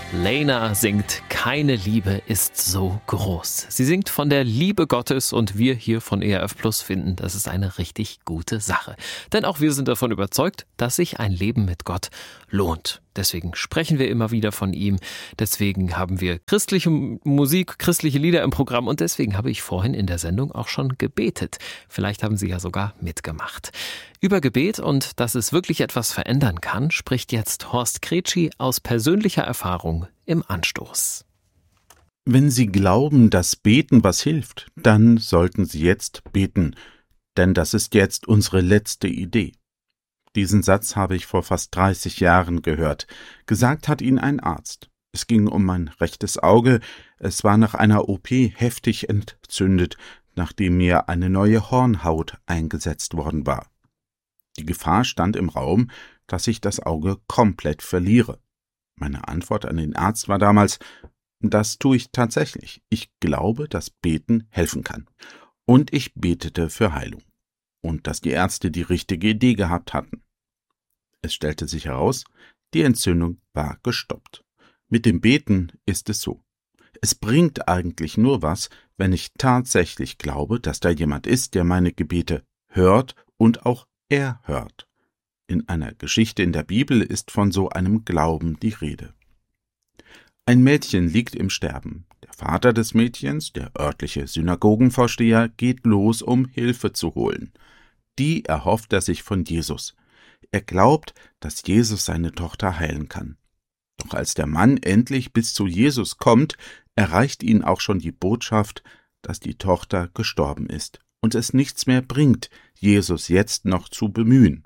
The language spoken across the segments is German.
Lena singt "Keine Liebe ist so groß". Sie singt von der Liebe Gottes und wir hier von ERF Plus finden, das ist eine richtig gute Sache. Denn auch wir sind davon überzeugt, dass sich ein Leben mit Gott lohnt. Deswegen sprechen wir immer wieder von ihm. Deswegen haben wir christliche Musik, christliche Lieder im Programm und deswegen habe ich vorhin in der Sendung auch schon gebetet. Vielleicht haben Sie ja sogar mitgemacht. Über Gebet und dass es wirklich etwas verändern kann, spricht jetzt Horst Kretschi aus persönlicher Erfahrung im Anstoß. Wenn Sie glauben, dass Beten was hilft, dann sollten Sie jetzt beten, denn das ist jetzt unsere letzte Idee. Diesen Satz habe ich vor fast 30 Jahren gehört. Gesagt hat ihn ein Arzt. Es ging um mein rechtes Auge. Es war nach einer OP heftig entzündet, nachdem mir eine neue Hornhaut eingesetzt worden war. Die Gefahr stand im Raum, dass ich das Auge komplett verliere. Meine Antwort an den Arzt war damals: Das tue ich tatsächlich. Ich glaube, dass Beten helfen kann. Und ich betete für Heilung. Und dass die Ärzte die richtige Idee gehabt hatten. Es stellte sich heraus, die Entzündung war gestoppt. Mit dem Beten ist es so. Es bringt eigentlich nur was, wenn ich tatsächlich glaube, dass da jemand ist, der meine Gebete hört und auch erhört. In einer Geschichte in der Bibel ist von so einem Glauben die Rede. Ein Mädchen liegt im Sterben. Der Vater des Mädchens, der örtliche Synagogenvorsteher, geht los, um Hilfe zu holen. Die erhofft er sich von Jesus. Er glaubt, dass Jesus seine Tochter heilen kann. Doch als der Mann endlich bis zu Jesus kommt, erreicht ihn auch schon die Botschaft, dass die Tochter gestorben ist und es nichts mehr bringt, Jesus jetzt noch zu bemühen.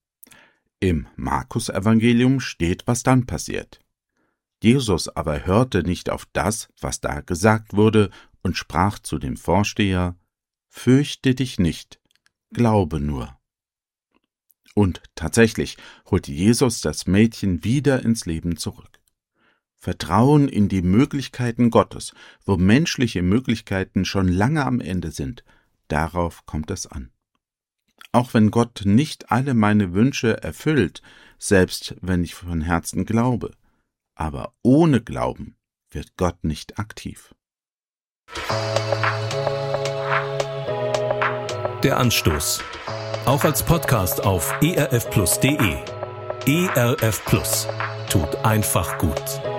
Im Markus-Evangelium steht, was dann passiert. Jesus aber hörte nicht auf das, was da gesagt wurde, und sprach zu dem Vorsteher: Fürchte dich nicht, glaube nur. Und tatsächlich holte Jesus das Mädchen wieder ins Leben zurück. Vertrauen in die Möglichkeiten Gottes, wo menschliche Möglichkeiten schon lange am Ende sind, darauf kommt es an. Auch wenn Gott nicht alle meine Wünsche erfüllt, selbst wenn ich von Herzen glaube, aber ohne Glauben wird Gott nicht aktiv. Der Anstoß. Auch als Podcast auf erfplus.de. ERF Plus. Tut einfach gut.